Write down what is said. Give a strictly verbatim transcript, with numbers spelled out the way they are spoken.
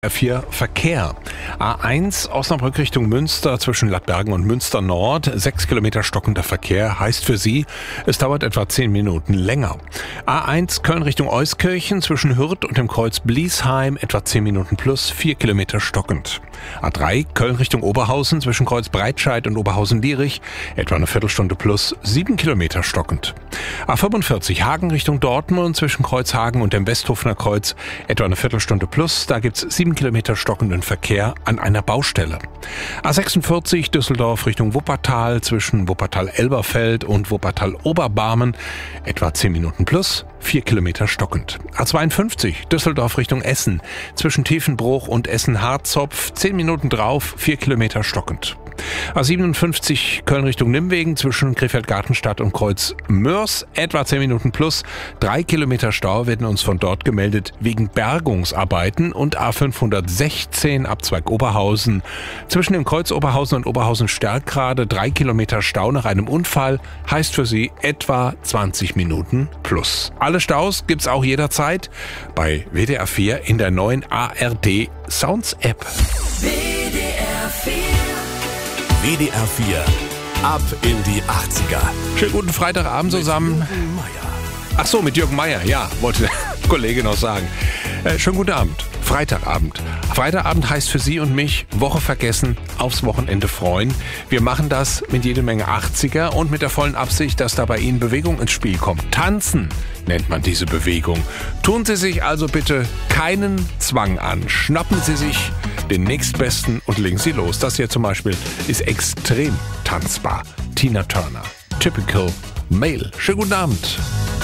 R vier Verkehr. A eins Osnabrück Richtung Münster zwischen Lappbergen und Münster Nord. Sechs Kilometer stockender Verkehr heißt für Sie, es dauert etwa zehn Minuten länger. A eins Köln Richtung Euskirchen zwischen Hürth und dem Kreuz Bliesheim etwa zehn Minuten plus, vier Kilometer stockend. A drei Köln Richtung Oberhausen zwischen Kreuz Breitscheid und Oberhausen-Lierich etwa eine Viertelstunde plus, sieben Kilometer stockend. A fünfundvierzig Hagen Richtung Dortmund zwischen Kreuz Hagen und dem Westhofener Kreuz etwa eine Viertelstunde plus, da gibt's sieben Kilometer stockenden Verkehr an einer Baustelle. A sechsundvierzig Düsseldorf Richtung Wuppertal zwischen Wuppertal-Elberfeld und Wuppertal-Oberbarmen etwa zehn Minuten plus, vier Kilometer stockend. A zweiundfünfzig Düsseldorf Richtung Essen zwischen Tiefenbruch und Essen-Harzopf zehn Minuten drauf, vier Kilometer stockend. A siebenundfünfzig Köln Richtung Nimwegen zwischen Krefeld-Gartenstadt und Kreuz Mörs etwa zehn Minuten plus, drei Kilometer Stau werden uns von dort gemeldet wegen Bergungsarbeiten. Und A fünfhundertsechzehn Abzweig Oberhausen zwischen dem Kreuz Oberhausen und Oberhausen-Stärkrade drei Kilometer Stau nach einem Unfall heißt für Sie etwa zwanzig Minuten plus. Alle Staus gibt's auch jederzeit bei W D R vier in der neuen A R D Sounds App. W D R vier W D R vier, ab in die achtziger. Schönen guten Freitagabend zusammen. Ach so, mit Jürgen Meier, ja, wollte der Kollege noch sagen. Äh, schönen guten Abend, Freitagabend. Freitagabend heißt für Sie und mich Woche vergessen, aufs Wochenende freuen. Wir machen das mit jede Menge achtziger und mit der vollen Absicht, dass da bei Ihnen Bewegung ins Spiel kommt. Tanzen nennt man diese Bewegung. Tun Sie sich also bitte keinen Zwang an. Schnappen Sie sich den nächstbesten und legen Sie los. Das hier zum Beispiel ist extrem tanzbar. Tina Turner, Typical Male. Schönen guten Abend.